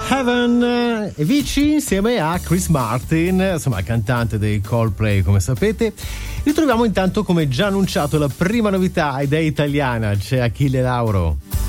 Heaven e Vici insieme a Chris Martin, insomma cantante dei Coldplay come sapete. Ritroviamo intanto, come già annunciato, la prima novità ed è italiana, c'è Achille Lauro.